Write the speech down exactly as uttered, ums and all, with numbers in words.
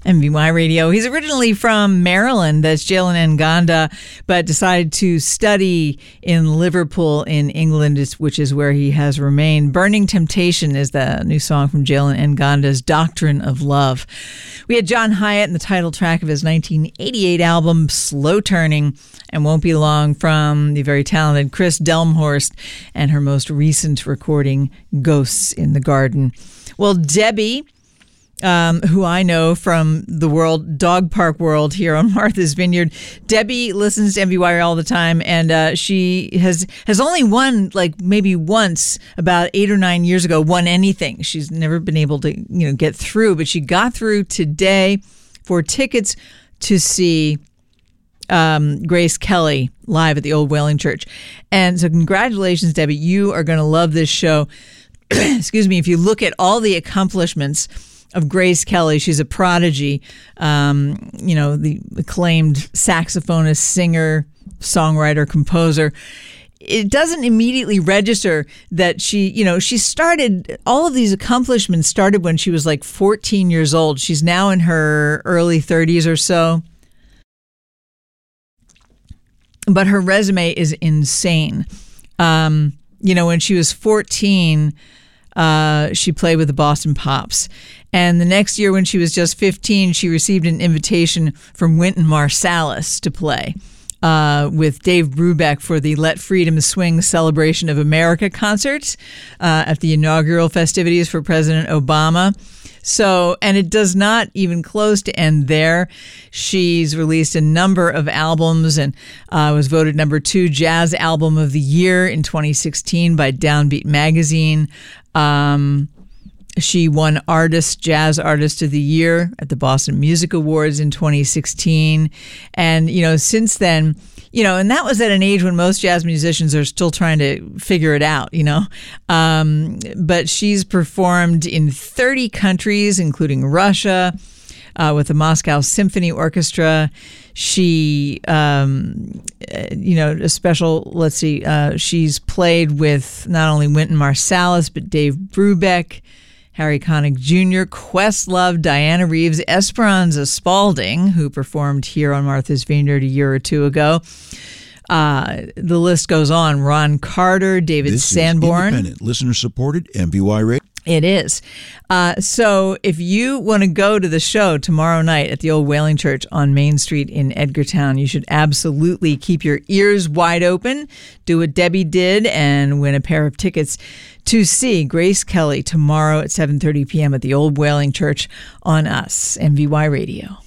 M V Y Radio. He's originally from Maryland, that's Jalen Nganda, but decided to study in Liverpool in England, which is where he has remained. Burning Temptation is the new song from Jalen Nganda's Doctrine of Love. We had John Hyatt in the title track of his nineteen eighty-eight album, Slow Turning, and Won't Be Long from the very talented Chris Delmhorst and her most recent recording, Ghosts in the Garden. Well, Debbie, Um, who I know from the world, dog park world here on Martha's Vineyard. Debbie listens to M V Y all the time, and uh, she has has only won, like maybe once, about eight or nine years ago, won anything. She's never been able to, you know, get through, but she got through today for tickets to see um, Grace Kelly live at the Old Whaling Church. And so congratulations, Debbie. You are going to love this show. Excuse me. If you look at all the accomplishments of Grace Kelly, she's a prodigy, um, you know, the acclaimed saxophonist, singer, songwriter, composer. It doesn't immediately register that she, you know, she started, all of these accomplishments started when she was like fourteen years old. She's now in her early thirties or so. But her resume is insane. Um, you know, when she was fourteen, Uh, she played with the Boston Pops. And the next year, when she was just fifteen, she received an invitation from Wynton Marsalis to play uh, with Dave Brubeck for the Let Freedom Swing Celebration of America concert uh, at the inaugural festivities for President Obama. So, and it does not even close to end there. She's released a number of albums and uh, was voted number two Jazz Album of the Year in twenty sixteen by Downbeat Magazine. Um, she won Artist, Jazz Artist of the Year at the Boston Music Awards in twenty sixteen. And, you know, since then, you know, and that was at an age when most jazz musicians are still trying to figure it out, you know. Um, but she's performed in thirty countries, including Russia, uh, with the Moscow Symphony Orchestra. She, um, you know, a special, let's see, uh, she's played with not only Wynton Marsalis, but Dave Brubeck, Harry Connick Junior, Questlove, Diana Reeves, Esperanza Spalding, who performed here on Martha's Vineyard a year or two ago. Uh, the list goes on. Ron Carter, David this Sanborn. Is independent, listener-supported M V Y Radio. It is. Uh, so if you want to go to the show tomorrow night at the Old Whaling Church on Main Street in Edgartown, you should absolutely keep your ears wide open, do what Debbie did, and win a pair of tickets to see Grace Kelly tomorrow at seven thirty p.m. at the Old Whaling Church on us, M V Y Radio.